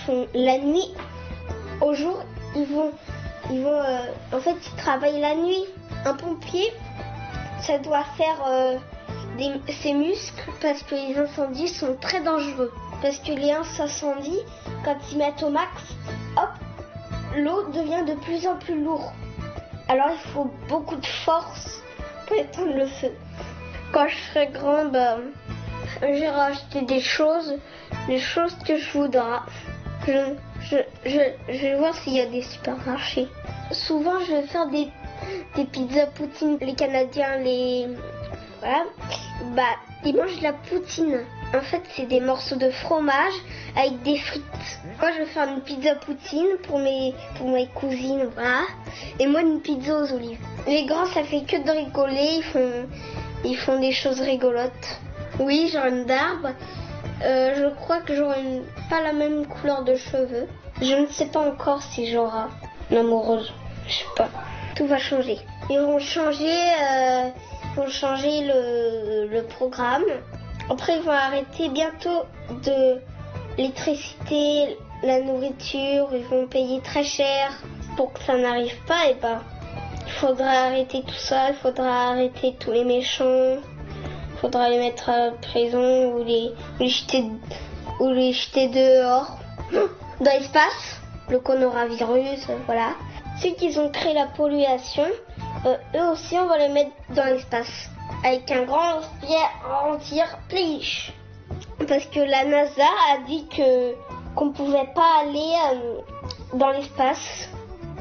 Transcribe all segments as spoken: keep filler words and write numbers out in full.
font la nuit au jour. Ils vont, ils vont, euh, en fait, ils travaillent la nuit. Un pompier, ça doit faire euh, des, ses muscles parce que les incendies sont très dangereux. Parce que les incendies, quand ils mettent au max, hop, l'eau devient de plus en plus lourde. Alors il faut beaucoup de force pour éteindre le feu. Quand je serai grand, bah, j'ai racheté des choses, des choses que je voudrais. Je, je, je, je vais voir s'il y a des supermarchés. Souvent, je vais faire des, des pizzas poutine. Les Canadiens, les... Voilà. Bah, ils mangent de la poutine. En fait, c'est des morceaux de fromage avec des frites. Moi, je vais faire une pizza poutine pour mes, pour mes cousines, voilà. Et moi, une pizza aux olives. Les grands, ça fait que de rigoler. Ils font, ils font des choses rigolotes. Oui, j'aurai une barbe. Euh, je crois que j'aurai une, pas la même couleur de cheveux. Je ne sais pas encore si j'aurai une amoureuse. Je sais pas. Tout va changer. Ils vont changer, euh, ils vont changer le, le programme. Après, ils vont arrêter bientôt de l'électricité, la nourriture. Ils vont payer très cher pour que ça n'arrive pas. Et ben, il faudra arrêter tout ça. Il faudra arrêter tous les méchants. Il faudra les mettre à prison ou les, les jeter, ou les jeter dehors. Dans l'espace, le coronavirus, voilà. Ceux qui ont créé la pollution, euh, eux aussi, on va les mettre dans l'espace. Avec un grand lance-pierre pliche. Parce que la NASA a dit que qu'on ne pouvait pas aller euh, dans l'espace.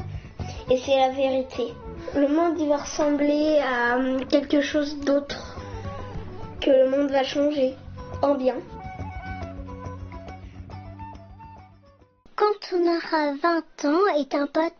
Et c'est la vérité. Le monde il va ressembler à euh, quelque chose d'autre. Que le monde va changer en bien. Quand on aura vingt ans est un podcast